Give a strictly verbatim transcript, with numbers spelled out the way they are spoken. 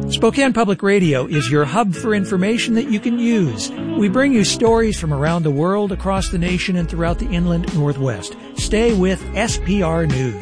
Spokane Public Radio is your hub for information that you can use. We bring you stories from around the world, across the nation, and throughout the inland Northwest. Stay with S P R News.